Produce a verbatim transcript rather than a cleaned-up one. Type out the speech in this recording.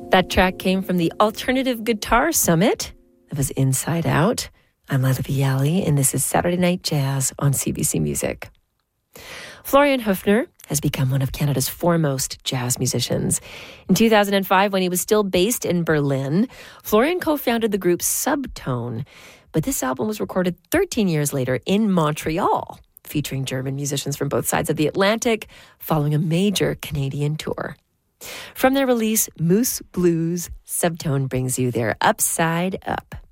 That track came from the Alternative Guitar Summit. That was Inside Out. I'm Leila Bialy, and this is Saturday Night Jazz on C B C Music. Florian Höfner has become one of Canada's foremost jazz musicians. In two thousand five, when he was still based in Berlin, Florian co-founded the group Subtone. But this album was recorded thirteen years later in Montreal, featuring German musicians from both sides of the Atlantic, following a major Canadian tour. From their release, Moose Blues, Subtone brings you their Upside Up.